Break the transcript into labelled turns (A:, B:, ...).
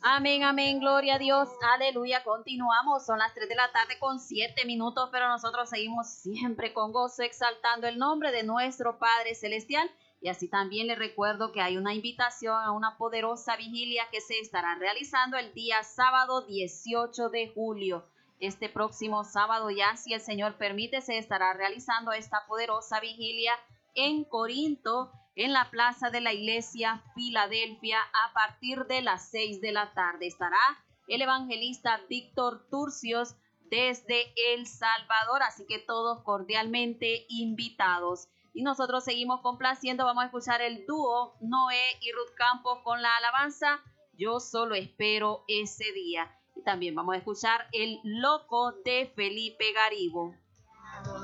A: Amén, amén, gloria a Dios, aleluya. Continuamos, son las 3 de la tarde con 7 minutos, pero nosotros seguimos siempre con gozo, exaltando el nombre de nuestro Padre Celestial. Y así también les recuerdo que hay una invitación a una poderosa vigilia que se estará realizando el día sábado 18 de julio. Este próximo sábado ya, si el Señor permite, se estará realizando esta poderosa vigilia en Corinto, en la plaza de la iglesia Filadelfia, a partir de las 6 de la tarde. Estará el evangelista Víctor Turcios desde El Salvador, así que todos cordialmente invitados. Y nosotros seguimos complaciendo, vamos a escuchar el dúo Noé y Ruth Campos con la alabanza Yo solo espero ese día. Y también vamos a escuchar El Loco de Felipe Garibo.